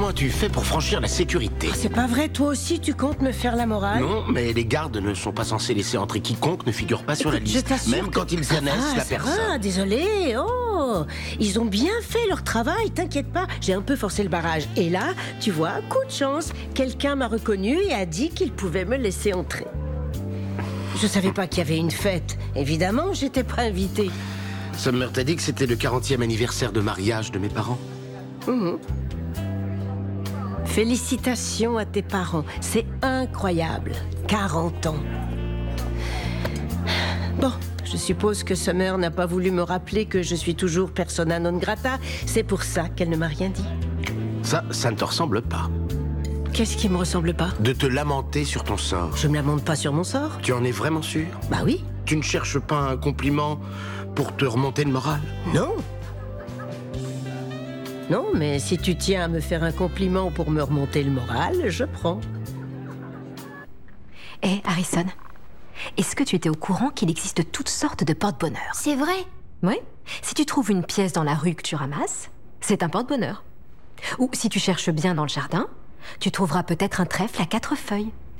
Comment as-tu fait pour franchir la sécurité? C'est pas vrai, toi aussi tu comptes me faire la morale? Non, mais les gardes ne sont pas censés laisser entrer quiconque ne figure pas sur la Écoute, je liste. t'assure Même que- quand ils connaissent la personne. Ah, désolé. Oh, ils ont bien fait leur travail, t'inquiète pas. J'ai un peu forcé le barrage. Et là, tu vois, coup de chance, quelqu'un m'a reconnu et a dit qu'il pouvait me laisser entrer. Je savais pas qu'il y avait une fête. Évidemment, j'étais pas invitée. Summer t'a dit que c'était le 40e anniversaire de mariage de mes parents. Félicitations à tes parents, c'est incroyable. 40 ans. Bon, je suppose que Summer n'a pas voulu me rappeler que je suis toujours persona non grata. C'est pour ça qu'elle ne m'a rien dit. Ça ne te ressemble pas. Qu'est-ce qui me ressemble pas? De te lamenter sur ton sort. Je me lamente pas sur mon sort. Tu en es vraiment sûr? Bah oui. Tu ne cherches pas un compliment pour te remonter le moral? Non. Non, mais si tu tiens à me faire un compliment pour me remonter le moral, je prends. Hé, Harrison, est-ce que tu étais au courant qu'il existe toutes sortes de porte-bonheur? C'est vrai. Oui. Si tu trouves une pièce dans la rue que tu ramasses, c'est un porte-bonheur. Ou si tu cherches bien dans le jardin, tu trouveras peut-être un trèfle à 4 feuilles.